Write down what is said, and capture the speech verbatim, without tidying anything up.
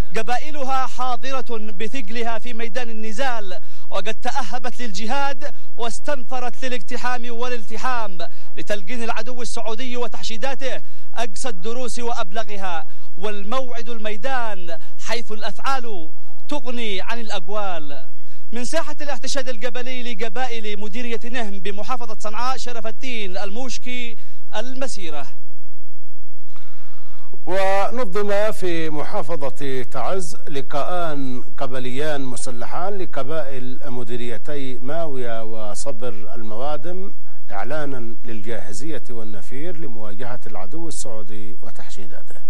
قبائلها حاضرة بثقلها في ميدان النزال، وقد تأهبت للجهاد واستنفرت للاقتحام والالتحام لتلقين العدو السعودي وتحشيداته أقصى الدروس وأبلغها، والموعد الميدان حيث الأفعال تغني عن الأقوال. من ساحة الاحتشاد القبلي لقبائل مديرية نهم بمحافظة صنعاء، شرف الدين الموشكي، المسيرة. ونظم في محافظة تعز لقاءان قبليان مسلحان لقبائل مديريتي ماوية وصبر الموادم، إعلانا للجاهزية والنفير لمواجهة العدو السعودي وتحشيداته.